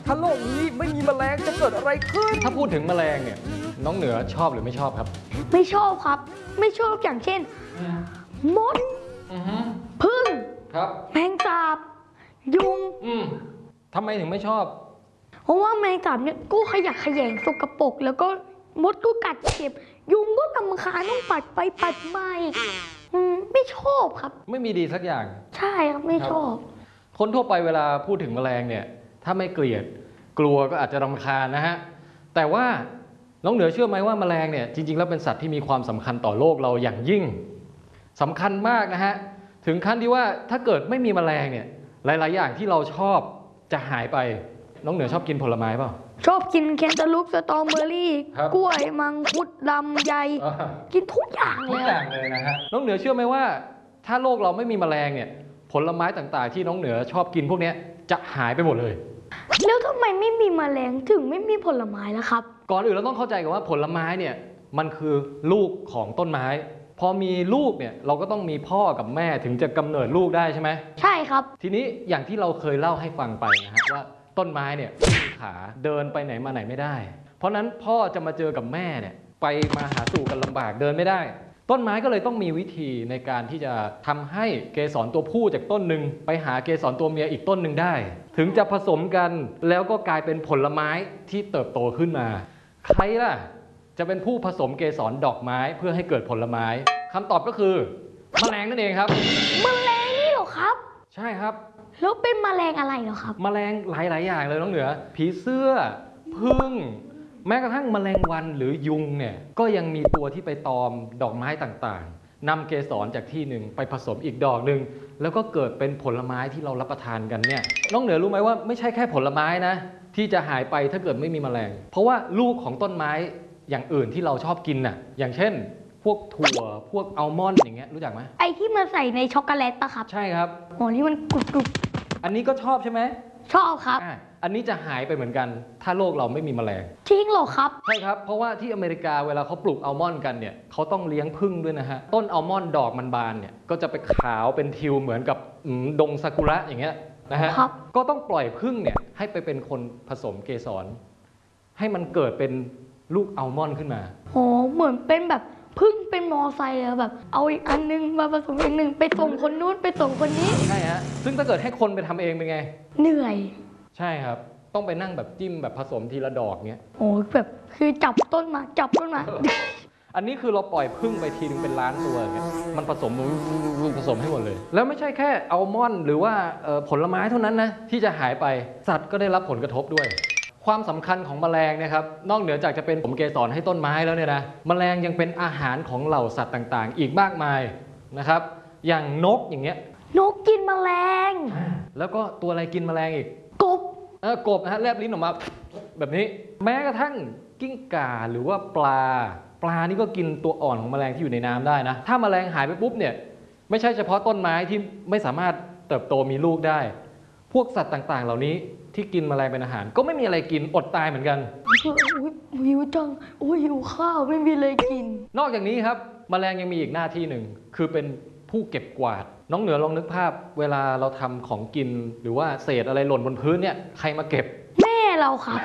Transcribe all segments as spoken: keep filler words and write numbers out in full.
ถ้าโลกนี้ไม่มีแมลงจะเกิดอะไรขึ้นถ้าพูดถึงแมลงเนี่ยน้องเหนือชอบหรือไม่ชอบครับไม่ชอบครับไม่ชอบอย่างเช่นมดผึ้งครับแมงสาบยุงอืมทำไมถึงไม่ชอบเพราะว่าแมงสาบเนี่ยก็ขยะแขยงสกปรกแล้วก็มดก็กัดเจ็บยุงก็รำคาญต้องปัดไปปัดมาอีกไม่ชอบครับไม่มีดีสักอย่างใช่ครับไม่ชอบคนทั่วไปเวลาพูดถึงแมลงเนี่ยถ้าไม่เกลียดกลัวก็อาจจะรำคาญนะฮะแต่ว่าน้องเหนือเชื่อไหมว่าแมลงเนี่ยจริงๆแล้วเป็นสัตว์ที่มีความสำคัญต่อโลกเราอย่างยิ่งสำคัญมากนะฮะถึงขั้นที่ว่าถ้าเกิดไม่มีแมลงเนี่ยหลายๆอย่างที่เราชอบจะหายไปน้องเหนือชอบกินผลไม้เปล่าชอบกินแคนตาลูปสตรอเบอรี่กล้วยมังคุดลำไยกินทุกอย่างเลยทุกอย่างเลยนะฮะน้องเหนือเชื่อไหมว่าถ้าโลกเราไม่มีแมลงเนี่ยผลไม้ต่างๆที่น้องเหนือชอบกินพวกนี้จะหายไปหมดเลยแล้วทำไมไม่มีแมลงถึงไม่มีผลไม้ล่ะครับก่อนอื่นเราต้องเข้าใจกันว่าผลไม้เนี่ยมันคือลูกของต้นไม้พอมีลูกเนี่ยเราก็ต้องมีพ่อกับแม่ถึงจะกำเนิดลูกได้ใช่ไหมใช่ครับทีนี้อย่างที่เราเคยเล่าให้ฟังไปนะฮะว่าต้นไม้เนี่ยไม่มีขาเดินไปไหนมาไหนไม่ได้เพราะนั้นพ่อจะมาเจอกับแม่เนี่ยไปมาหาสู่กันลำบากเดินไม่ได้ต้นไม้ก็เลยต้องมีวิธีในการที่จะทำให้เกสรตัวผู้จากต้นหนึ่งไปหาเกสรตัวเมียอีกต้นหนึ่งได้ถึงจะผสมกันแล้วก็กลายเป็นผลไม้ที่เติบโตขึ้นมาใครล่ะจะเป็นผู้ผสมเกสรดอกไม้เพื่อให้เกิดผลไม้คำตอบก็คือแมลงนั่นเองครับแมลงนี่เหรอครับใช่ครับแล้วเป็นแมลงอะไรเหรอครับแมลงหลายๆอย่างเลยน้องเหนือผีเสื้อผึ้งแม้กระทั่งแมลงวันหรือยุงเนี่ยก็ยังมีตัวที่ไปตอมดอกไม้ต่างๆนำเกสรจากที่หนึ่งไปผสมอีกดอกหนึ่งแล้วก็เกิดเป็นผลไม้ที่เรารับประทานกันเนี่ยน้องเหนือรู้ไหมว่าไม่ใช่แค่ผลไม้นะที่จะหายไปถ้าเกิดไม่มีแมลงเพราะว่าลูกของต้นไม้อย่างอื่นที่เราชอบกินน่ะอย่างเช่นพวกถั่วพวกอัลมอนด์อย่างเงี้ยรู้จักไหมไอที่มาใส่ในช็อกโกแลตปะครับใช่ครับอ๋อนี่มันกรุบกรุบอันนี้ก็ชอบใช่ไหมชอบครับอันนี้จะหายไปเหมือนกันถ้าโลกเราไม่มีแมลงจริงเหรอครับใช่ครับเพราะว่าที่อเมริกาเวลาเขาปลูกอัลมอนด์กันเนี่ยเขาต้องเลี้ยงผึ้งด้วยนะฮะต้นอัลมอนด์ดอกมันบานเนี่ยก็จะไปขาวเป็นทิวเหมือนกับดงซากุระอย่างเงี้ยนะฮะก็ต้องปล่อยผึ้งเนี่ยให้ไปเป็นคนผสมเกสรให้มันเกิดเป็นลูกอัลมอนด์ขึ้นมาโอ้เหมือนเป็นแบบพึ่งเป็นมอไซค์อะแบบเอาอีกอันนึงมาผสมอีกหนึ่งไปส่งคนนู้นไปส่งคนนี้ใช่ฮะซึ่งถ้าเกิดให้คนไปทำเองเป็นไงเหนื่อยใช่ครับต้องไปนั่งแบบจิ้มแบบผสมทีละดอกเงี้ยโอ้แบบคือจับต้นมาจับต้นมาอันนี้คือเราปล่อยพึ่งไปทีนึงเป็นล้านตัวเงี้ยมันผสมผสมให้หมดเลยแล้วไม่ใช่แค่อัลมอนด์หรือว่าผลไม้เท่านั้นนะที่จะหายไปสัตว์ก็ได้รับผลกระทบด้วยความสำคัญของแมลงนะครับนอกเหนือจากจะเป็นผมเกสรให้ต้นไม้แล้วเนี่ยนะแมลงยังเป็นอาหารของเหล่าสัตว์ต่างๆอีกมากมายนะครับอย่างนกอย่างเงี้ยนกกินแมลงแล้วก็ตัวอะไรกินแมลงอีกกบเออกบนะฮะแลบลิ้นออกมาแบบนี้แม้กระทั่งกิ้งก่าหรือว่าปลาปลานี่ก็กินตัวอ่อนของแมลงที่อยู่ในน้ำได้นะถ้าแมลงหายไปปุ๊บเนี่ยไม่ใช่เฉพาะต้นไม้ที่ไม่สามารถเติบโตมีลูกได้พวกสัตว์ต่างๆเหล่านี้ที่กินแมลงเป็นอาหารก็ไม่มีอะไรกินอดตายเหมือนกันหิวจังโอ้ยหิวข้าวไม่มีอะไรกินนอกจากนี้ครับแมลงยังมีอีกหน้าที่หนึ่งคือเป็นผู้เก็บกวาดน้องเหนือลองนึกภาพเวลาเราทำของกินหรือว่าเศษอะไรหล่นบนพื้นเนี่ยใครมาเก็บแม่เราครับ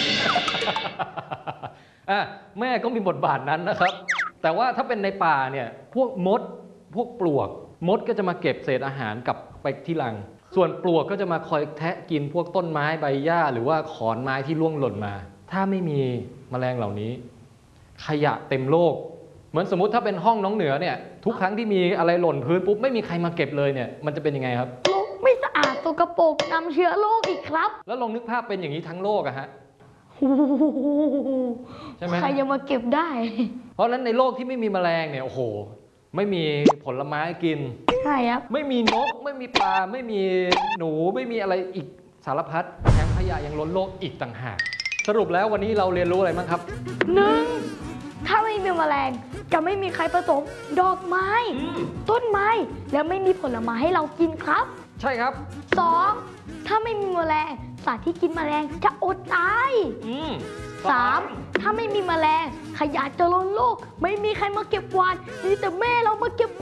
อ่ะแม่ก็มีบทบาทนั้นนะครับแต่ว่าถ้าเป็นในป่าเนี่ยพวกมดพวกปลวกมดก็จะมาเก็บเศษอาหารกลับไปที่รังส่วนปลวกก็จะมาคอยแทะกินพวกต้นไม้ใบหญ้าหรือว่าขอนไม้ที่ร่วงหล่นมาถ้าไม่มีแมลงเหล่านี้ขยะเต็มโลกเหมือนสมมุติถ้าเป็นห้องน้องเหนือเนี่ยทุกครั้งที่มีอะไรหล่นพื้นปุ๊บไม่มีใครมาเก็บเลยเนี่ยมันจะเป็นยังไงครับโลกไม่สะอาดสกปรกนำเชื้อโรคอีกครับแล้วลองนึกภาพเป็นอย่างนี้ทั้งโลกอะฮะใช่ไหมใครจะมาเก็บได้เพราะฉะนั้นในโลกที่ไม่มีแมลงเนี่ยโอ้โหไม่มีผลไม้กินใช่ครับไม่มีนกไม่มีปลาไม่มีหนูไม่มีอะไรอีกสารพัดแถมขยะยังล้นโลกอีกต่างหากสรุปแล้ววันนี้เราเรียนรู้อะไรบ้างครับหนึ่งถ้าไม่มีแมลงจะไม่มีใครผสมดอกไม้ต้นไม้แล้วไม่มีผลไม้ให้เรากินครับใช่ครับสองถ้าไม่มีแมลงสัตว์ที่กินแมลงจะอดตายสามถ้าไม่มีแมลงขยะจะล้นโลกไม่มีใครมาเก็บกวาดมีแต่แม่เรามาเก็บ